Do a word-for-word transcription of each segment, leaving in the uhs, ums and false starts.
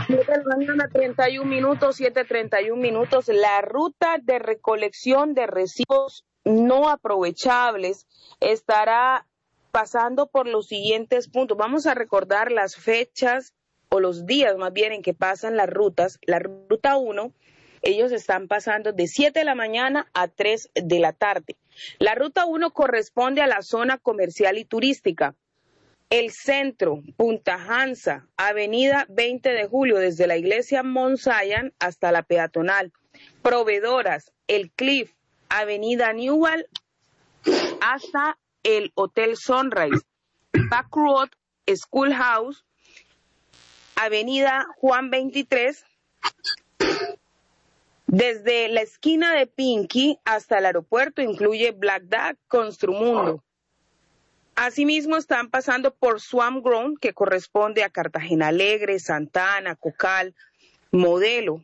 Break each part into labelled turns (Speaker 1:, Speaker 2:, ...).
Speaker 1: siete de la mañana, treinta y un minutos, siete treinta y un minutos. La ruta de recolección de residuos no aprovechables estará pasando por los siguientes puntos. Vamos a recordar las fechas o los días más bien en que pasan las rutas. La ruta uno, ellos están pasando de siete de la mañana a tres de la tarde. La ruta uno corresponde a la zona comercial y turística. El centro, Punta Hansa, avenida veinte de julio, desde la iglesia Mount Zion hasta la peatonal. Proveedoras, el Cliff, avenida Newell hasta el Hotel Sunrise. Back Road, Schoolhouse, avenida Juan veintitrés, desde la esquina de Pinky hasta el aeropuerto, incluye Black Duck, Construmundo. Asimismo, están pasando por Swamp Ground, que corresponde a Cartagena Alegre, Santa Ana, Cocal, Modelo.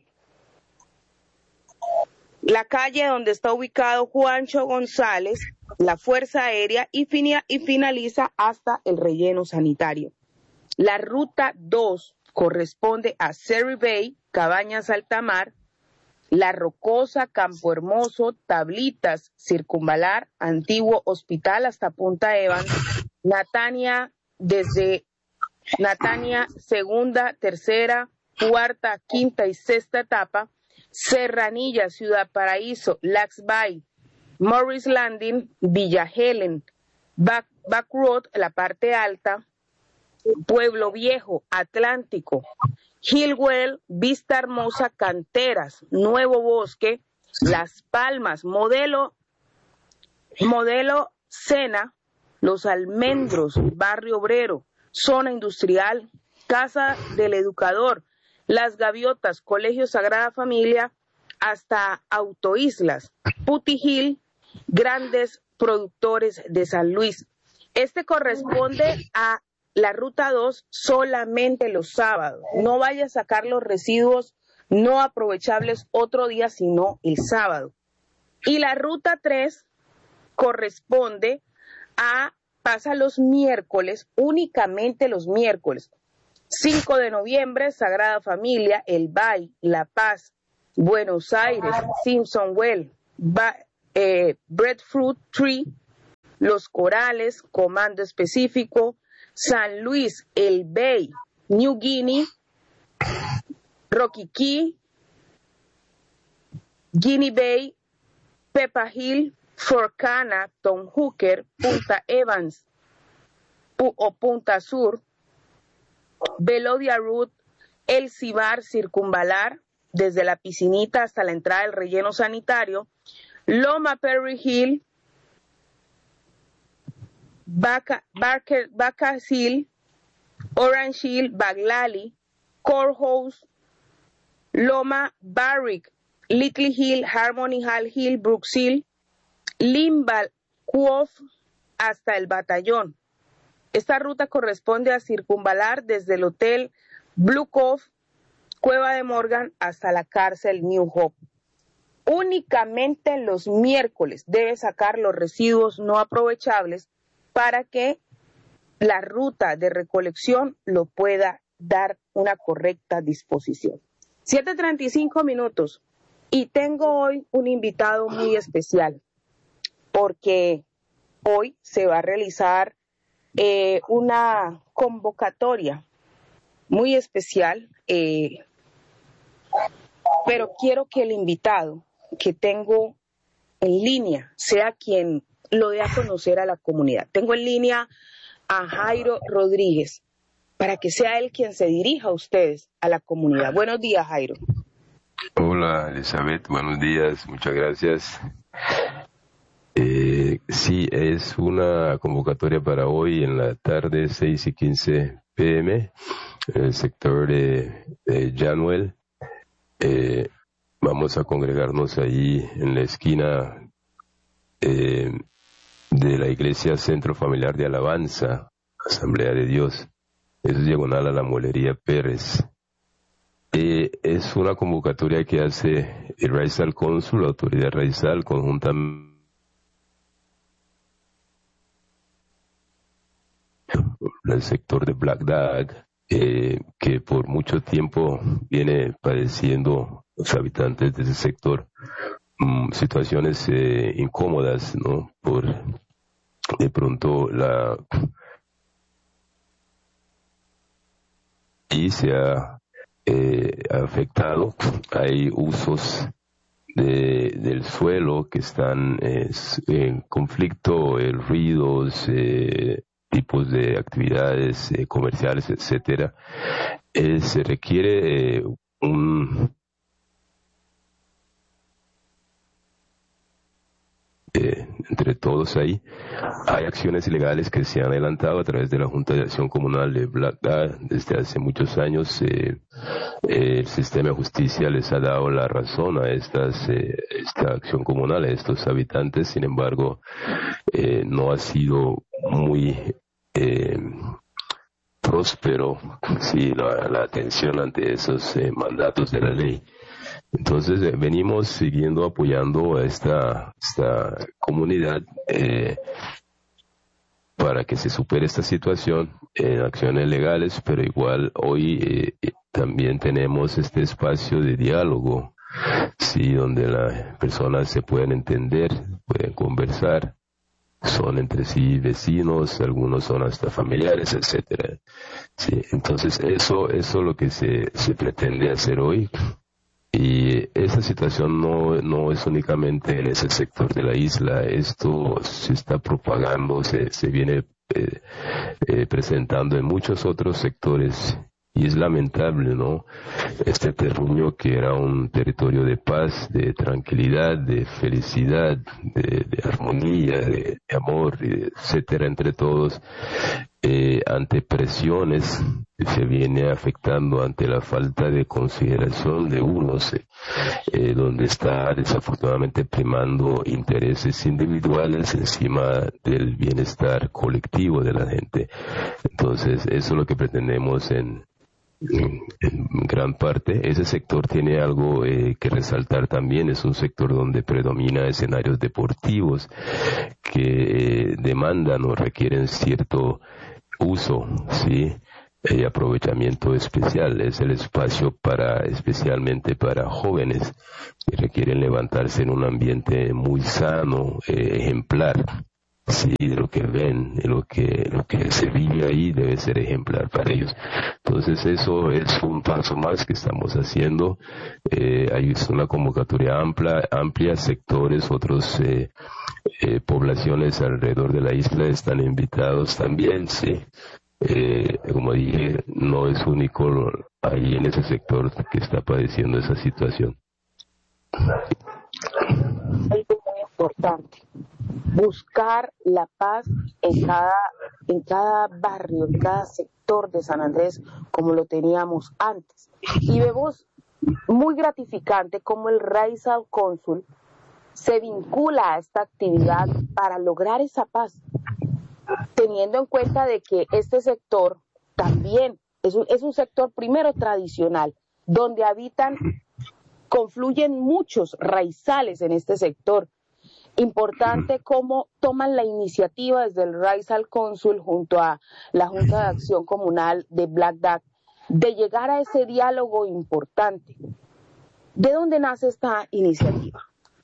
Speaker 1: La calle donde está ubicado Juancho González, la Fuerza Aérea, y, finia, y finaliza hasta el relleno sanitario. La ruta dos corresponde a Surrey Bay, Cabañas Altamar, La Rocosa, Campo Hermoso, Tablitas, Circunvalar, Antiguo Hospital hasta Punta Evans, Natania, desde Natania, segunda, tercera, cuarta, quinta y sexta etapa, Serranilla, Ciudad Paraíso, Lax Bay, Morris Landing, Villa Helen, Back, Back Road, la parte alta, Pueblo Viejo, Atlántico, Hillwell, Vista Hermosa, Canteras, Nuevo Bosque, Las Palmas, Modelo, Modelo Sena, Los Almendros, Barrio Obrero, Zona Industrial, Casa del Educador, Las Gaviotas, Colegio Sagrada Familia, hasta Autoislas, Puty Hill, Grandes Productores de San Luis. Este corresponde a la ruta dos solamente los sábados. No vaya a sacar los residuos no aprovechables otro día, sino el sábado. Y la ruta tres corresponde a, pasa los miércoles, únicamente los miércoles. cinco de noviembre, Sagrada Familia, El Bay, La Paz, Buenos Aires, Simpsonwell, ba, eh, Breadfruit Tree, Los Corales, Comando Específico, San Luis, El Bay, New Guinea, Rocky Key, Guinea Bay, Peppa Hill, Forcana, Tom Hooker, Punta Evans pu o Punta Sur, Velodia Road, El Cibar, Circunvalar, desde la piscinita hasta la entrada del relleno sanitario, Loma Perry Hill, Baca, Barker, Baca Hill, Orange Hill, Baglali, Courthouse, Loma Barrick, Little Hill, Harmony Hall Hill, Brooks Hill, Limbal, Cuof, hasta el Batallón. Esta ruta corresponde a circunvalar desde el Hotel Blue Cove, Cueva de Morgan, hasta la cárcel New Hope. Únicamente los miércoles debe sacar los residuos no aprovechables para que la ruta de recolección lo pueda dar una correcta disposición. siete treinta y cinco minutos y tengo hoy un invitado muy especial porque hoy se va a realizar eh, una convocatoria muy especial, eh, pero quiero que el invitado que tengo en línea sea quien lo dé a conocer a la comunidad. Tengo en línea a Jairo Rodríguez, para que sea él quien se dirija a ustedes, a la comunidad. Buenos días, Jairo.
Speaker 2: Hola, Elizabeth, buenos días, muchas gracias. Eh, sí, es una convocatoria para hoy en la tarde, seis y quince p m, en el sector de, de Januel. Eh, vamos a congregarnos ahí en la esquina eh, de la Iglesia Centro Familiar de Alabanza, Asamblea de Dios. Eso es diagonal a la Muelería Pérez. Eh, es una convocatoria que hace el Raizal Cónsul, la autoridad Raizal, conjuntamente el sector de Black Dog, eh, que por mucho tiempo viene padeciendo los habitantes de ese sector um, situaciones eh, incómodas, ¿no? Por de pronto la y se ha eh, afectado. Hay usos de, del suelo que están eh, en conflicto, eh, ruidos, eh, tipos de actividades eh, comerciales, etcétera. Eh, se requiere eh, un eh, entre todos ahí. Hay acciones ilegales que se han adelantado a través de la Junta de Acción Comunal de Black Dog desde hace muchos años. Eh, eh, el sistema de justicia les ha dado la razón a estas eh, esta acción comunal, a estos habitantes. Sin embargo, eh, no ha sido muy eh, próspero sí, la, la atención ante esos eh, mandatos de la ley. Entonces eh, venimos siguiendo apoyando a esta, esta comunidad eh, para que se supere esta situación en acciones legales, pero igual hoy eh, también tenemos este espacio de diálogo, sí, donde las personas se pueden entender, pueden conversar, son entre sí vecinos, algunos son hasta familiares, etcétera. Sí, entonces eso, eso es lo que se, se pretende hacer hoy. Y esa situación no, no es únicamente en ese sector de la isla, esto se está propagando, se, se viene eh, eh, presentando en muchos otros sectores y es lamentable, ¿no? Este terruño que era un territorio de paz, de tranquilidad, de felicidad, de, de armonía, de, de amor, etcétera, entre todos, eh, ante presiones se viene afectando ante la falta de consideración de unos, eh, donde está desafortunadamente primando intereses individuales encima del bienestar colectivo de la gente. Entonces, eso es lo que pretendemos en En, en gran parte. Ese sector tiene algo eh, que resaltar también, es un sector donde predomina escenarios deportivos que eh, demandan o requieren cierto uso, sí, y aprovechamiento especial. Es el espacio para, especialmente para jóvenes que requieren levantarse en un ambiente muy sano, eh, ejemplar. Sí, de lo que ven, de lo que, lo que se vive ahí debe ser ejemplar para ellos. Entonces eso es un paso más que estamos haciendo. Eh, hay una convocatoria amplia, amplia sectores, otros eh, eh, poblaciones alrededor de la isla están invitados también, sí. Eh, como dije, no es único ahí en ese sector que está padeciendo esa situación.
Speaker 1: Algo muy importante, buscar la paz en cada, en cada barrio, en cada sector de San Andrés, como lo teníamos antes. Y vemos muy gratificante cómo el Raizal Cónsul se vincula a esta actividad para lograr esa paz, teniendo en cuenta de que este sector también es un, es un sector primero tradicional, donde habitan, confluyen muchos raizales en este sector. Importante cómo toman la iniciativa desde el Raizal Cónsul junto a la Junta de Acción Comunal de Black Dog de llegar a ese diálogo importante. ¿De dónde nace esta iniciativa?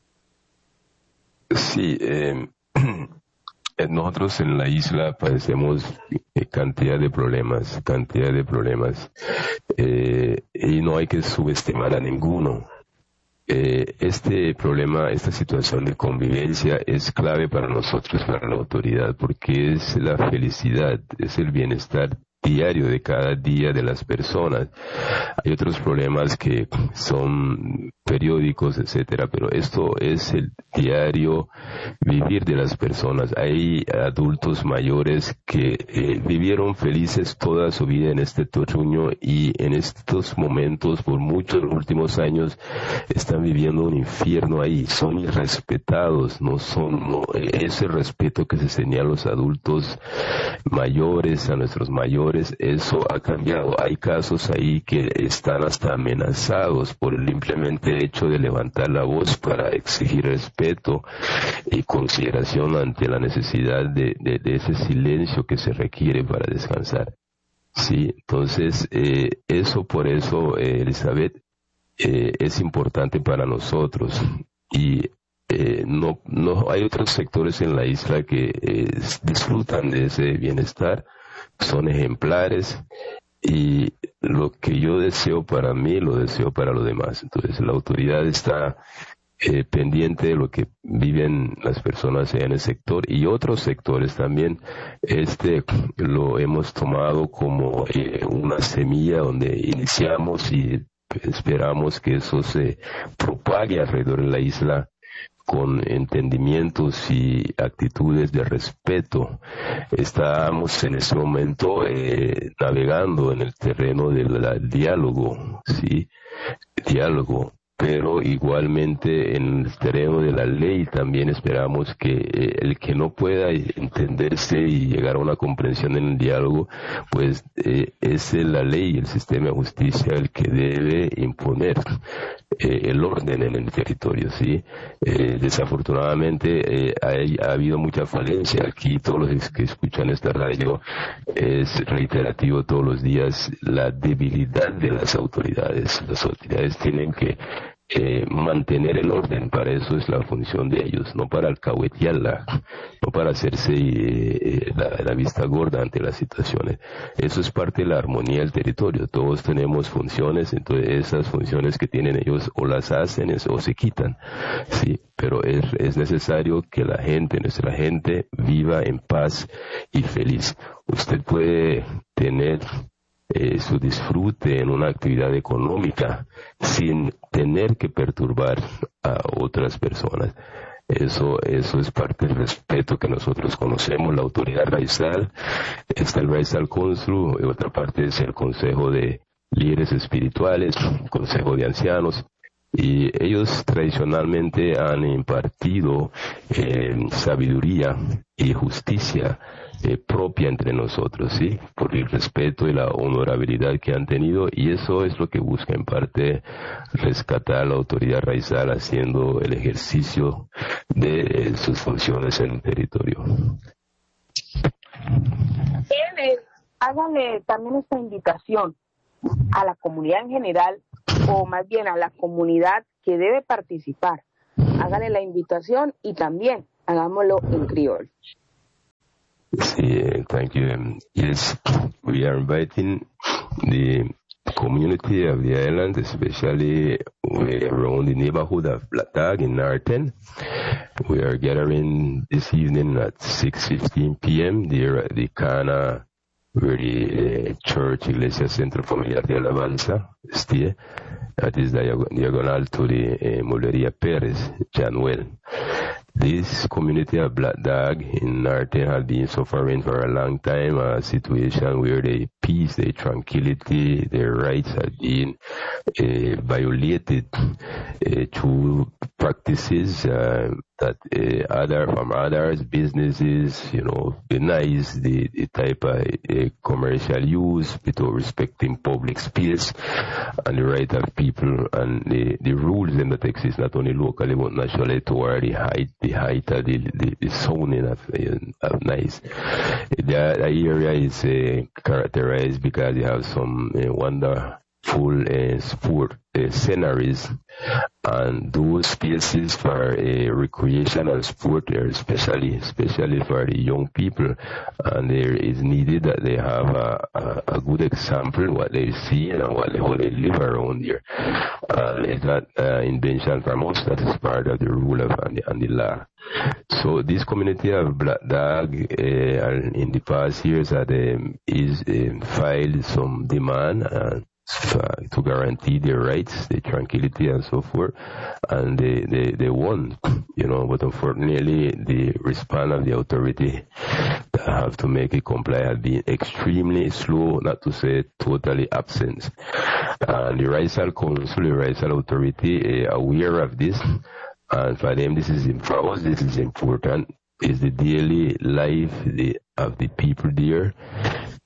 Speaker 2: Sí, eh, nosotros en la isla padecemos cantidad de problemas, cantidad de problemas, eh, y no hay que subestimar a ninguno. Eh, este problema, esta situación de convivencia es clave para nosotros, para la autoridad, porque es la felicidad, es el bienestar diario de cada día de las personas. Hay otros problemas que son periódicos, etcétera, pero esto es el diario vivir de las personas. Hay adultos mayores que eh, vivieron felices toda su vida en este terruño y en estos momentos, por muchos últimos años, están viviendo un infierno ahí. Son irrespetados, no son, no, ese respeto que se tenía a los adultos mayores, a nuestros mayores, eso ha cambiado. Hay casos ahí que están hasta amenazados por el simplemente hecho de levantar la voz para exigir respeto y consideración ante la necesidad de, de, de ese silencio que se requiere para descansar. Sí, entonces eh, eso por eso, eh, Elizabeth, eh, es importante para nosotros y eh, no, no hay otros sectores en la isla que eh, disfrutan de ese bienestar, son ejemplares y lo que yo deseo para mí lo deseo para los demás. Entonces la autoridad está eh, pendiente de lo que viven las personas en el sector y otros sectores también. Este lo hemos tomado como eh, una semilla donde iniciamos y esperamos que eso se propague alrededor de la isla con entendimientos y actitudes de respeto. Estamos en este momento eh, navegando en el terreno del, del diálogo, ¿sí? Diálogo. Pero igualmente en el terreno de la ley también esperamos que eh, el que no pueda entenderse y llegar a una comprensión en el diálogo, pues eh, es la ley, el sistema de justicia el que debe imponer eh, el orden en el territorio, ¿sí? Eh, desafortunadamente eh, hay, ha habido mucha falencia aquí, todos los que escuchan esta radio es reiterativo todos los días la debilidad de las autoridades. Las autoridades tienen que Eh, mantener el orden, para eso es la función de ellos, no para alcahuetearla, no para hacerse eh, la, la vista gorda ante las situaciones. Eso es parte de la armonía del territorio, todos tenemos funciones, entonces esas funciones que tienen ellos o las hacen o se quitan, sí, pero es, es necesario que la gente, nuestra gente, viva en paz y feliz. Usted puede tener Eh, su disfrute en una actividad económica sin tener que perturbar a otras personas. Eso, eso es parte del respeto que nosotros conocemos, la autoridad raizal, está el Raizal Council, y otra parte es el Consejo de Líderes Espirituales, Consejo de Ancianos, y ellos tradicionalmente han impartido eh, sabiduría y justicia Eh, propia entre nosotros, ¿sí? Por el respeto y la honorabilidad que han tenido, y eso es lo que busca en parte rescatar la autoridad raizal haciendo el ejercicio de eh, sus funciones en el territorio.
Speaker 1: Bien, háganle también esta invitación a la comunidad en general, o más bien a la comunidad que debe participar. Háganle la invitación y también hagámoslo en criollo.
Speaker 2: Sí, thank you. Um, yes, we are inviting the community of the island, especially around the neighborhood of Blatag in Narten. We are gathering this evening at six fifteen p.m. there at the Cana, where the uh, church, Iglesia Centro Familiar de Alabanza, is that is diagonal to the uh, Moleria Perez, Januel. This community of Black Dog in Narten has been suffering for a long time, a situation where the peace, the tranquility, their rights have been uh, violated uh, through practices uh, that uh, other from others, businesses, you know, denies the, the type of uh, commercial use without respecting public space and the right of people and the, the rules in that exist not only locally but nationally toward the height, the height of the, the, the zoning of, uh, of nice. The, the area is uh, characterized because you have some uh, wonderful uh, sport uh, sceneries, and those spaces for uh, recreational sport are especially, especially for the young people, and there is needed that they have a, a, a good example what they see and what they, how they live around here. Uh, it's not uh, invention from us, that is part of the rule of and the, and the law. So this community of Black Dog uh, in the past years had um, is um, filed some demand uh, to guarantee their rights, their tranquility and so forth, and they, they, they won, you know, but unfortunately the response of the authority that have to make it comply has been extremely slow, not to say totally absent. And the Raizal Council, the Raizal Authority, uh, aware of this, and for them this is, for us this is important, is the daily life the, of the people there.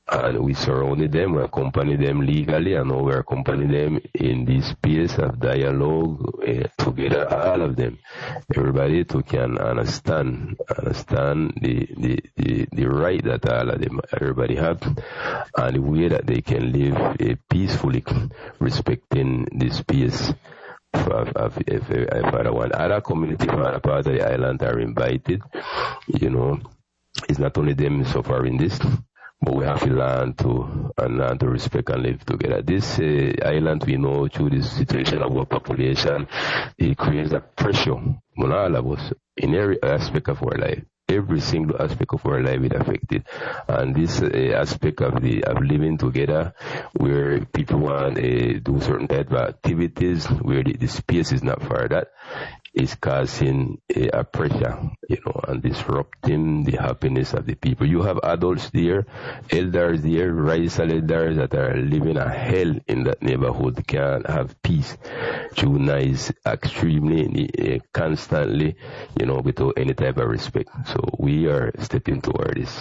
Speaker 2: and we surrounded them, we accompanied them legally, and now we accompanying them in this space of dialogue uh, together, all of them, everybody to can understand, understand the, the, the, the right that all of them, everybody have, and the way that they can live uh, peacefully, respecting the space. If, if, if, if one other community from other parts of the island are invited, you know, it's not only them suffering this, but we have to learn to and learn to respect and live together. This uh, island, we know through this situation of our population, it creates a pressure on all of us in every aspect of our life. Every single aspect of our life is affected, and this uh, aspect of the of living together, where people want to uh, do certain type of activities, where the, the space is not for that, is causing a, a pressure, you know, and disrupting the happiness of the people. You have adults there, elders there, rice elders that are living a hell in that neighborhood, can't have peace. Juna is extremely, uh, constantly, you know, without any type of respect. So we are stepping toward this.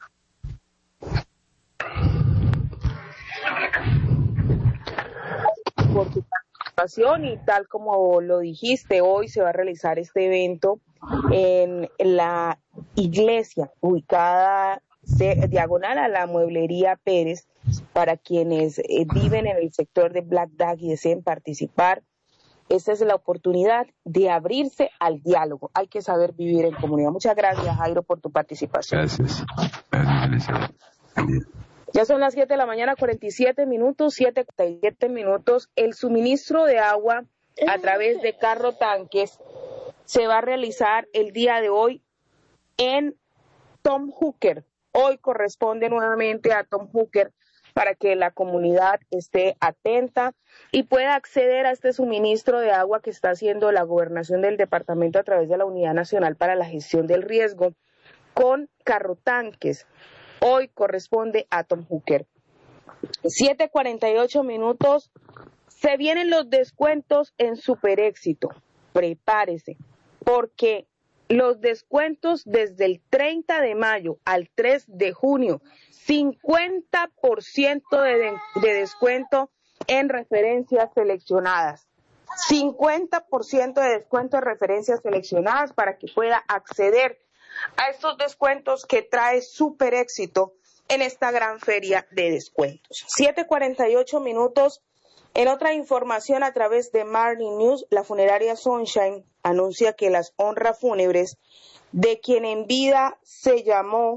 Speaker 1: Por tu participación, y tal como lo dijiste, hoy se va a realizar este evento en la iglesia ubicada de, diagonal a la mueblería Pérez. Para quienes eh, viven en el sector de Black Duck y deseen participar, esta es la oportunidad de abrirse al diálogo. Hay que saber vivir en comunidad. Muchas gracias, Jairo, por tu participación.
Speaker 2: Gracias. Gracias.
Speaker 1: Ya son las siete de la mañana, cuarenta y siete minutos, siete cuarenta y siete minutos. El suministro de agua a través de carro tanques se va a realizar el día de hoy en Tom Hooker. Hoy corresponde nuevamente a Tom Hooker para que la comunidad esté atenta y pueda acceder a este suministro de agua que está haciendo la gobernación del departamento a través de la Unidad Nacional para la Gestión del Riesgo con carrotanques. Hoy corresponde a Tom Hooker. siete cuarenta y ocho minutos. Se vienen los descuentos en Super Éxito. Prepárese, porque los descuentos desde el treinta de mayo al tres de junio, cincuenta por ciento de, de, de descuento en referencias seleccionadas. cincuenta por ciento de descuento en referencias seleccionadas para que pueda acceder a estos descuentos que trae Super Éxito en esta gran feria de descuentos. siete cuarenta y ocho minutos. En otra información a través de Marnie News, la funeraria Sunshine anuncia que las honras fúnebres de quien en vida se llamó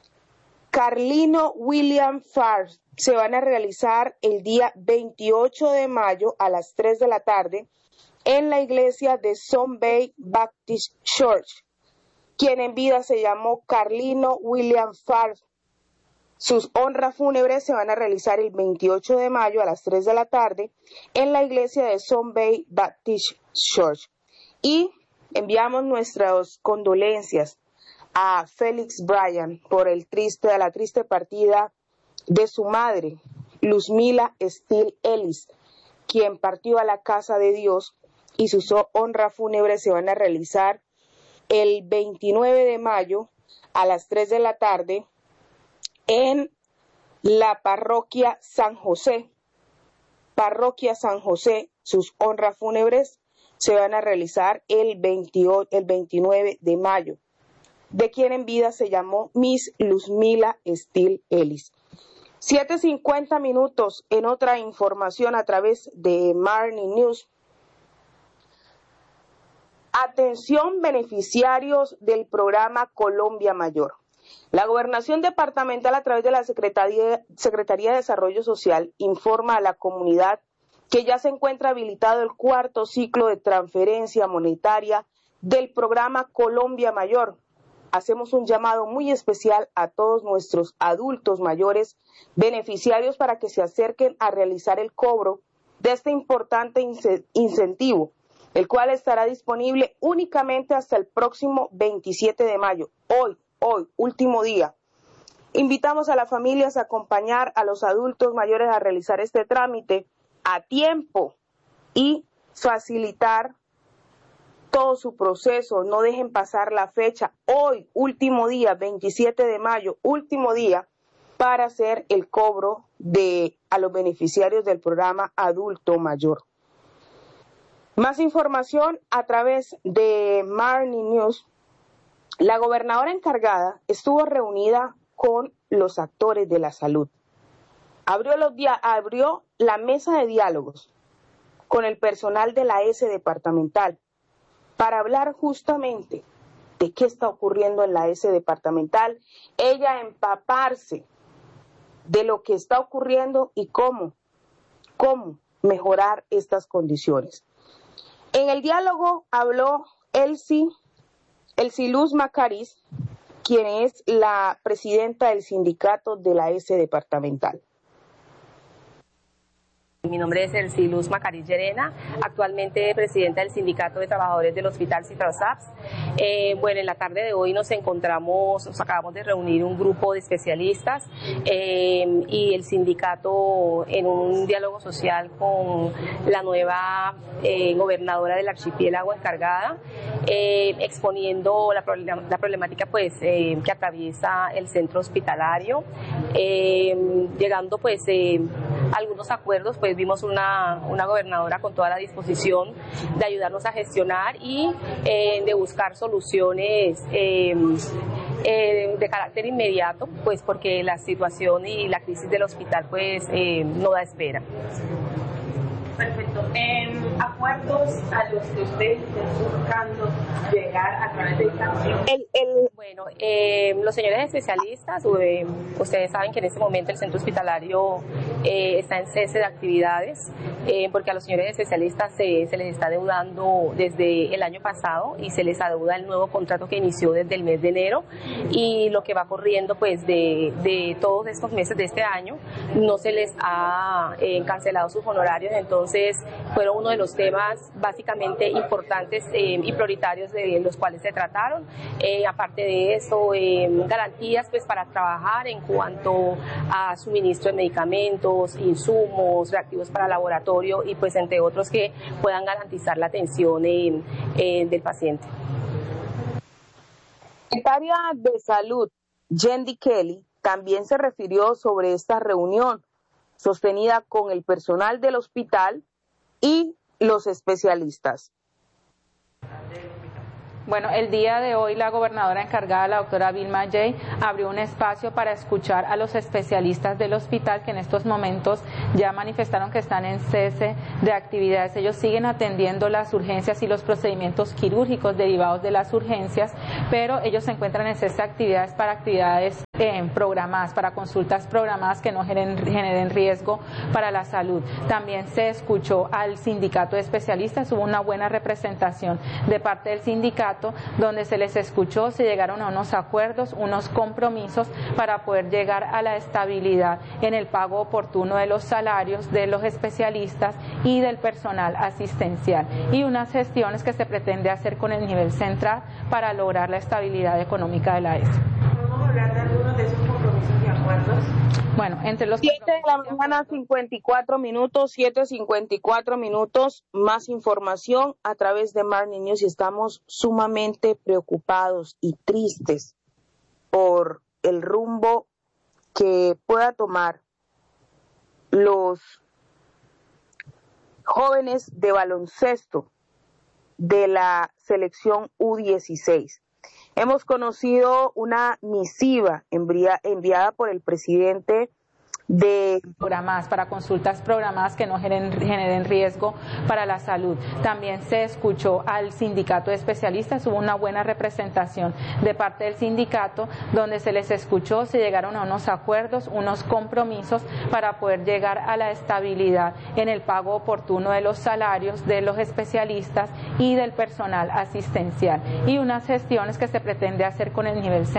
Speaker 1: Carlino William Farr se van a realizar el día veintiocho de mayo a las tres de la tarde en la iglesia de Sun Bay Baptist Church. Quien en vida se llamó Carlino William Farr. Sus honras fúnebres se van a realizar el veintiocho de mayo a las tres de la tarde en la iglesia de Sun Bay Baptist Church. Y enviamos nuestras condolencias a Félix Bryan por el triste, la triste partida de su madre, Luzmila Steele Ellis, quien partió a la casa de Dios, y sus honras fúnebres se van a realizar el veintinueve de mayo a las tres de la tarde en la parroquia San José. Parroquia San José, sus honras fúnebres se van a realizar el, veintiocho, el veintinueve de mayo. De quien en vida se llamó Miss Luzmila Steele Ellis. siete cincuenta minutos. En otra información a través de Marnie News. Atención, beneficiarios del programa Colombia Mayor. La Gobernación Departamental, a través de la Secretaría, Secretaría de Desarrollo Social, informa a la comunidad que ya se encuentra habilitado el cuarto ciclo de transferencia monetaria del programa Colombia Mayor. Hacemos un llamado muy especial a todos nuestros adultos mayores beneficiarios para que se acerquen a realizar el cobro de este importante incentivo, el cual estará disponible únicamente hasta el próximo veintisiete de mayo. Hoy, hoy, último día. Invitamos a las familias a acompañar a los adultos mayores a realizar este trámite a tiempo y facilitar todo su proceso. No dejen pasar la fecha. Hoy, último día, veintisiete de mayo, último día para hacer el cobro de, a los beneficiarios del programa Adulto Mayor. Más información a través de Marni News. La gobernadora encargada estuvo reunida con los actores de la salud. Abrió, los dia- abrió la mesa de diálogos con el personal de la S departamental para hablar justamente de qué está ocurriendo en la S departamental, ella empaparse de lo que está ocurriendo y cómo, cómo mejorar estas condiciones. En el diálogo habló Elsie, Elsie Luz Macariz, quien es la presidenta del sindicato de la S departamental.
Speaker 3: Mi nombre es Elsie Luz Macariz Llerena, actualmente presidenta del Sindicato de Trabajadores del Hospital Citrasaps. Eh, bueno, en la tarde de hoy nos encontramos, nos acabamos de reunir un grupo de especialistas eh, y el sindicato en un diálogo social con la nueva eh, gobernadora del archipiélago encargada, eh, exponiendo la, problem la problemática pues eh, que atraviesa el centro hospitalario, eh, llegando pues eh, a algunos acuerdos. Pues vimos una, una gobernadora con toda la disposición de ayudarnos a gestionar y eh, de buscar soluciones eh, eh, de carácter inmediato, pues porque la situación y la crisis del hospital pues eh, no da espera.
Speaker 4: Perfecto. Eh, ¿Acuerdos a los que ustedes estén buscando llegar a través del cambio?
Speaker 3: El, el, bueno, eh, los señores especialistas, eh, ustedes saben que en este momento el centro hospitalario eh, está en cese de actividades, eh, porque a los señores especialistas se, se les está deudando desde el año pasado y se les adeuda el nuevo contrato que inició desde el mes de enero, y lo que va corriendo pues de, de todos estos meses de este año no se les ha eh, cancelado sus honorarios. Entonces Entonces, fueron uno de los temas básicamente importantes eh, y prioritarios de los cuales se trataron. Eh, aparte de eso, eh, garantías pues para trabajar en cuanto a suministro de medicamentos, insumos, reactivos para laboratorio y pues entre otros que puedan garantizar la atención eh, eh, del paciente.
Speaker 1: La secretaria de Salud, Yendi Kelly, también se refirió sobre esta reunión sostenida con el personal del hospital y los especialistas.
Speaker 5: Bueno, el día de hoy la gobernadora encargada, la doctora Vilma Jay, abrió un espacio para escuchar a los especialistas del hospital que en estos momentos ya manifestaron que están en cese de actividades. Ellos siguen atendiendo las urgencias y los procedimientos quirúrgicos derivados de las urgencias, pero ellos se encuentran en cese de actividades para actividades eh, programadas, para consultas programadas que no generen, generen riesgo para la salud. También se escuchó al sindicato de especialistas, hubo una buena representación de parte del sindicato, donde se les escuchó, se llegaron a unos acuerdos, unos compromisos para poder llegar a la estabilidad en el pago oportuno de los salarios de los especialistas y del personal asistencial, y unas gestiones que se pretende hacer con el nivel central para lograr la estabilidad económica de la E S.
Speaker 4: ¿Podemos hablar de algunos de esos compromisos y acuerdos?
Speaker 5: Bueno, entre los
Speaker 1: siete de la mañana, cincuenta y cuatro minutos, siete cincuenta y cuatro minutos, más información a través de Marni News, y estamos sumamente preocupados y tristes por el rumbo que pueda tomar los jóvenes de baloncesto de la selección U dieciséis. Hemos conocido una misiva enviada por el presidente de
Speaker 5: programadas, para consultas programadas que no generen, generen riesgo para la salud. También se escuchó al sindicato de especialistas, hubo una buena representación de parte del sindicato, donde se les escuchó, se llegaron a unos acuerdos, unos compromisos para poder llegar a la estabilidad en el pago oportuno de los salarios de los especialistas y del personal asistencial, y unas gestiones que se pretende hacer con el nivel central